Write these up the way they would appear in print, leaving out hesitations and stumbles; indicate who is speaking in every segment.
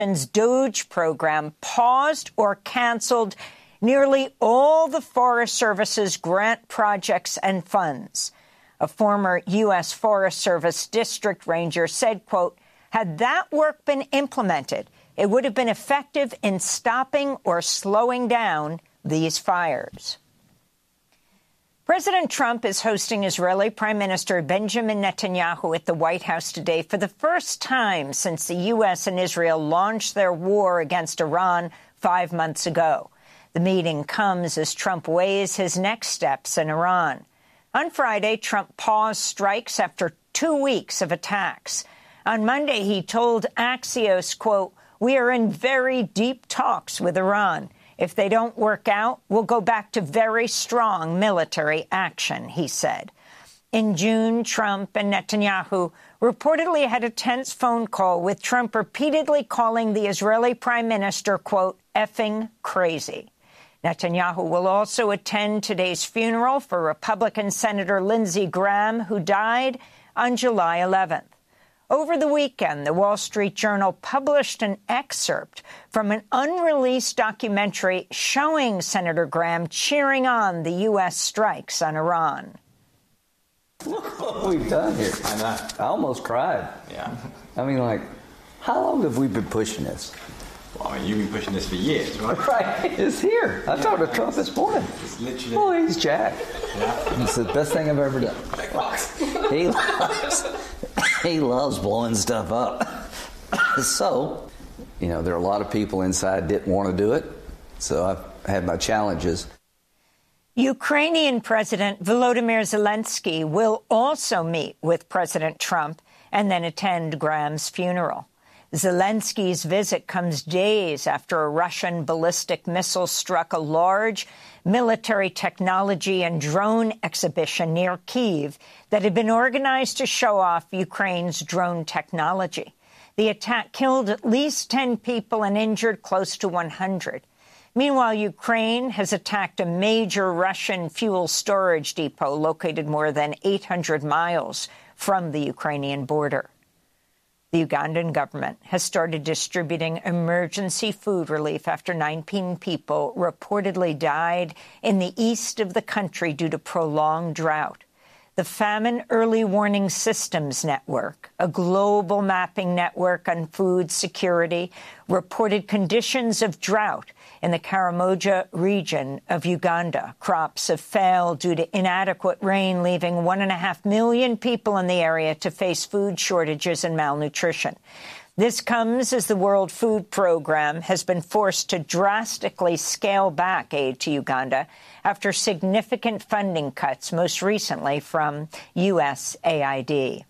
Speaker 1: DOGE program paused or canceled nearly all the Forest Service's grant projects and funds. A former U.S. Forest Service district ranger said, quote, had that work been implemented, it would have been effective in stopping or slowing down these fires. President Trump is hosting Israeli Prime Minister Benjamin Netanyahu at the White House today for the first time since the U.S. and Israel launched their war against Iran 5 months ago. The meeting comes as Trump weighs his next steps in Iran. On Friday, Trump paused strikes after 2 weeks of attacks. On Monday, he told Axios, quote, we are in very deep talks with Iran. If they don't work out, we'll go back to very strong military action, he said. In June, Trump and Netanyahu reportedly had a tense phone call with Trump repeatedly calling the Israeli prime minister, quote, effing crazy. Netanyahu will also attend today's funeral for Republican Senator Lindsey Graham, who died on July 11th. Over the weekend, the Wall Street Journal published an excerpt from an unreleased documentary showing Senator Graham cheering on the U.S. strikes on Iran.
Speaker 2: Look what we've done here.
Speaker 3: I know.
Speaker 2: I almost cried.
Speaker 3: Yeah.
Speaker 2: I mean, like, how long have we been pushing this?
Speaker 3: Well, I mean, you've been pushing this for years, right?
Speaker 2: Right. It's here. I talked to Trump this morning.
Speaker 3: It's literally...
Speaker 2: Oh, he's jacked.
Speaker 3: Yeah.
Speaker 2: It's the best thing I've ever done. He loves blowing stuff up. So, you know, there are a lot of people inside didn't want to do it. So I've had my challenges.
Speaker 1: Ukrainian President Volodymyr Zelensky will also meet with President Trump and then attend Graham's funeral. Zelensky's visit comes days after a Russian ballistic missile struck a large military technology and drone exhibition near Kyiv that had been organized to show off Ukraine's drone technology. The attack killed at least 10 people and injured close to 100. Meanwhile, Ukraine has attacked a major Russian fuel storage depot located more than 800 miles from the Ukrainian border. The Ugandan government has started distributing emergency food relief after 19 people reportedly died in the east of the country due to prolonged drought. The Famine Early Warning Systems Network, a global mapping network on food security, reported conditions of drought in the Karamoja region of Uganda. Crops have failed due to inadequate rain, leaving 1.5 million people in the area to face food shortages and malnutrition. This comes as the World Food Program has been forced to drastically scale back aid to Uganda after significant funding cuts, most recently from USAID.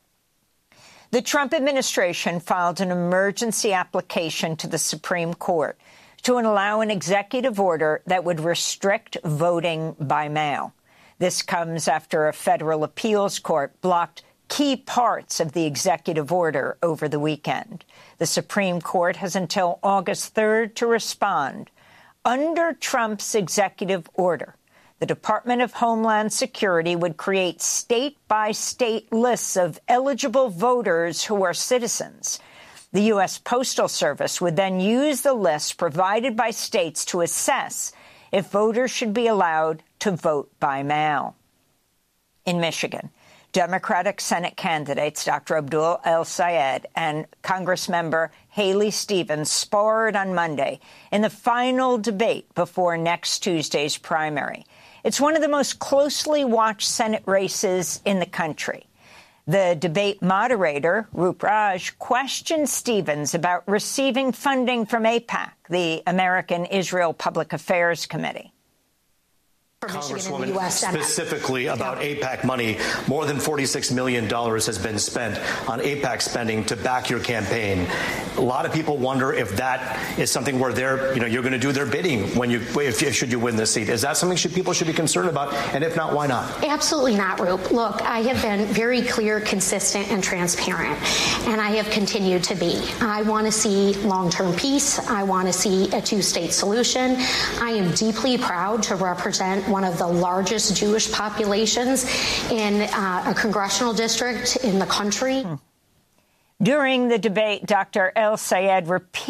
Speaker 1: The Trump administration filed an emergency application to the Supreme Court to allow an executive order that would restrict voting by mail. This comes after a federal appeals court blocked key parts of the executive order over the weekend. The Supreme Court has until August 3rd to respond. Under Trump's executive order, the Department of Homeland Security would create state-by-state lists of eligible voters who are citizens. The U.S. Postal Service would then use the lists provided by states to assess if voters should be allowed to vote by mail. In Michigan, Democratic Senate candidates Dr. Abdul El-Sayed and Congressmember Haley Stevens sparred on Monday in the final debate before next Tuesday's primary. It's one of the most closely watched Senate races in the country. The debate moderator, Roop Raj, questioned Stevens about receiving funding from AIPAC, the American Israel Public Affairs Committee.
Speaker 4: Congresswoman, specifically about AIPAC money, more than $46 million has been spent on AIPAC spending to back your campaign. A lot of people wonder if that is something where you're going to do their bidding should you win this seat. Is that something people should be concerned about? And if not, why not?
Speaker 5: Absolutely not, Roop. Look, I have been very clear, consistent, and transparent, and I have continued to be. I want to see long-term peace. I want to see a two-state solution. I am deeply proud to represent one of the largest Jewish populations in a congressional district in the country.
Speaker 1: During the debate, Dr. El Sayed repeatedly